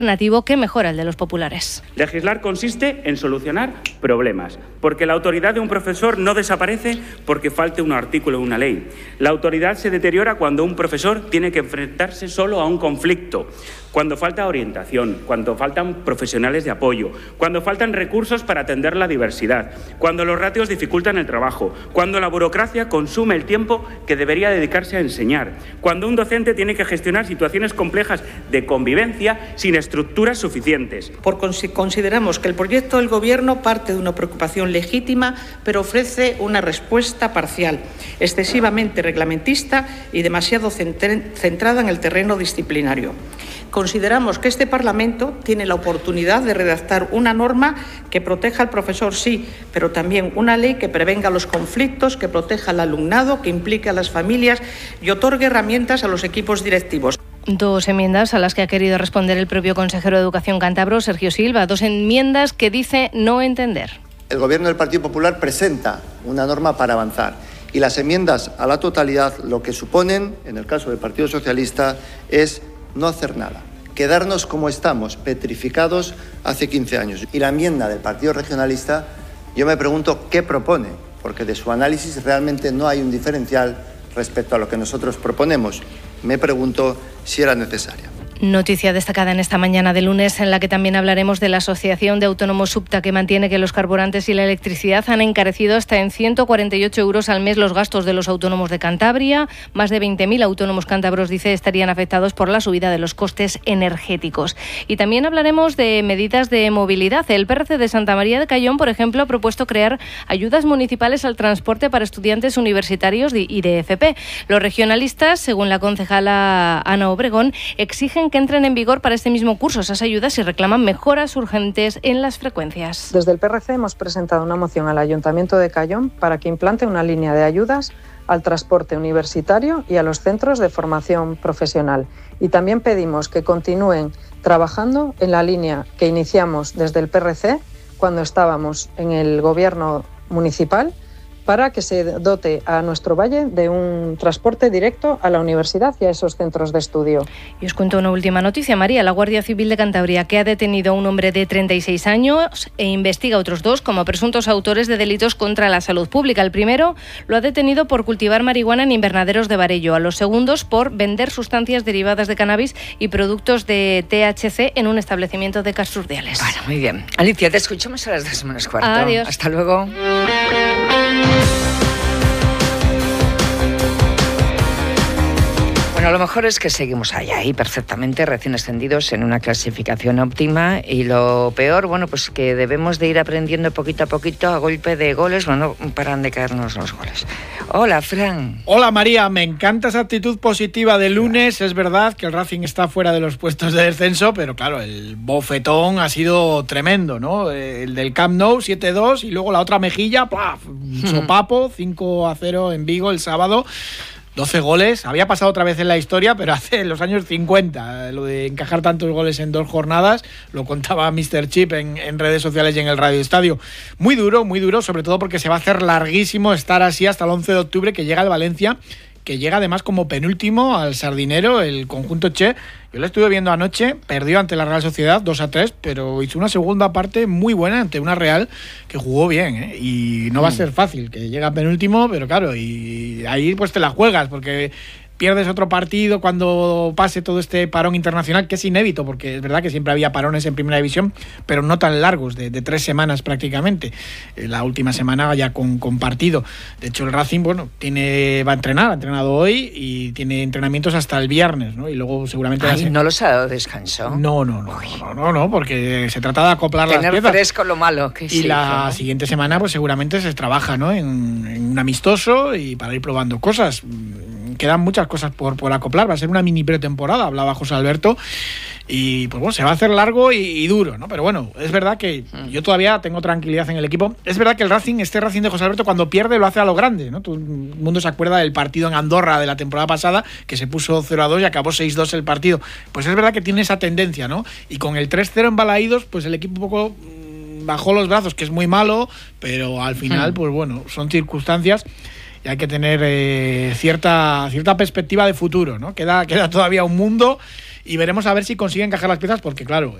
alternativo que mejora el de los populares. Legislar consiste en solucionar problemas, porque la autoridad de un profesor no desaparece porque falte un artículo en una ley. La autoridad se deteriora cuando un profesor tiene que enfrentarse solo a un conflicto, cuando falta orientación, cuando faltan profesionales de apoyo, cuando faltan recursos para atender la diversidad, cuando los ratios dificultan el trabajo, cuando la burocracia consume el tiempo que debería dedicarse a enseñar, cuando un docente tiene que gestionar situaciones complejas de convivencia sin estructuras suficientes. Consideramos que el proyecto del Gobierno parte de una preocupación legítima, pero ofrece una respuesta parcial, excesivamente reglamentista y demasiado centrada en el terreno disciplinario. Consideramos que este Parlamento tiene la oportunidad de redactar una norma que proteja al profesor, sí, pero también una ley que prevenga los conflictos, que proteja al alumnado, que implique a las familias y otorgue herramientas a los equipos directivos. Dos enmiendas a las que ha querido responder el propio consejero de Educación cántabro, Sergio Silva. Dos enmiendas que dice no entender. El Gobierno del Partido Popular presenta una norma para avanzar y las enmiendas a la totalidad lo que suponen, en el caso del Partido Socialista, es no hacer nada, quedarnos como estamos, petrificados hace 15 años. Y la enmienda del Partido Regionalista, yo me pregunto qué propone, porque de su análisis realmente no hay un diferencial respecto a lo que nosotros proponemos. Me pregunto si era necesaria. Noticia destacada en esta mañana de lunes, en la que también hablaremos de la Asociación de Autónomos SUPTA, que mantiene que los carburantes y la electricidad han encarecido hasta en 148 euros al mes los gastos de los autónomos de Cantabria. Más de 20.000 autónomos cántabros, dice, estarían afectados por la subida de los costes energéticos. Y también hablaremos de medidas de movilidad. El PRC de Santa María de Cayón, por ejemplo, ha propuesto crear ayudas municipales al transporte para estudiantes universitarios y de FP. Los regionalistas, según la concejala Ana Obregón, exigen que entren en vigor para este mismo curso esas ayudas y reclaman mejoras urgentes en las frecuencias. Desde el PRC hemos presentado una moción al Ayuntamiento de Cayón para que implante una línea de ayudas al transporte universitario y a los centros de formación profesional. Y también pedimos que continúen trabajando en la línea que iniciamos desde el PRC cuando estábamos en el Gobierno municipal, para que se dote a nuestro valle de un transporte directo a la universidad y a esos centros de estudio. Y os cuento una última noticia, María. La Guardia Civil de Cantabria, que ha detenido a un hombre de 36 años e investiga a otros dos como presuntos autores de delitos contra la salud pública. El primero lo ha detenido por cultivar marihuana en invernaderos de Barello. A los segundos por vender sustancias derivadas de cannabis y productos de THC en un establecimiento de Casurdiales. Bueno, muy bien. Alicia, te escuchamos a las 2:15. Adiós. Hasta luego. Bueno, lo mejor es que seguimos ahí perfectamente, recién ascendidos en una clasificación óptima, y lo peor, bueno, pues que debemos de ir aprendiendo poquito a poquito a golpe de goles, bueno, no paran de caernos los goles. Hola, Fran. Hola, María, me encanta esa actitud positiva de lunes. Es verdad que el Racing está fuera de los puestos de descenso, pero claro, el bofetón ha sido tremendo, ¿no? El del Camp Nou, 7-2, y luego la otra mejilla, ¡plaf! Sopapo, 5-0 en Vigo el sábado. 12 goles, había pasado otra vez en la historia, pero hace los años 50, lo de encajar tantos goles en 2 jornadas, lo contaba Mr. Chip en redes sociales y en el Radio Estadio. Muy duro, sobre todo porque se va a hacer larguísimo estar así hasta el 11 de octubre, que llega el Valencia, que llega además como penúltimo al Sardinero, el conjunto Che. Yo lo estuve viendo anoche, perdió ante la Real Sociedad 2-3, pero hizo una segunda parte muy buena ante una Real que jugó bien, ¿eh? Y no va a ser fácil, que llega penúltimo, pero claro, y ahí pues te la juegas, porque pierdes otro partido cuando pase todo este parón internacional, que es inédito, porque es verdad que siempre había parones en Primera División, pero no tan largos, de 3 semanas prácticamente. La última semana ya con partido. De hecho, el Racing, bueno, va a entrenar, ha entrenado hoy y tiene entrenamientos hasta el viernes, ¿no? Y luego seguramente... ¿No los ha dado descanso? No, porque se trata de acoplar las piezas. Tener fresco lo malo que y la siguiente semana, pues seguramente se trabaja, ¿no? En un amistoso y para ir probando cosas. Quedan muchas cosas por acoplar, va a ser una mini pretemporada, hablaba José Alberto, y pues bueno, se va a hacer largo y duro, ¿no? Pero bueno, es verdad que yo todavía tengo tranquilidad en el equipo. Es verdad que este Racing de José Alberto, cuando pierde lo hace a lo grande, ¿no? Todo el mundo se acuerda del partido en Andorra de la temporada pasada, que se puso 0-2 y acabó 6-2 el partido. Pues es verdad que tiene esa tendencia, ¿no? Y con el 3-0 en Balaídos, pues el equipo un poco bajó los brazos, que es muy malo, pero al final, pues bueno, son circunstancias. Y hay que tener cierta perspectiva de futuro, ¿no? Queda todavía un mundo y veremos a ver si consiguen encajar las piezas, porque claro,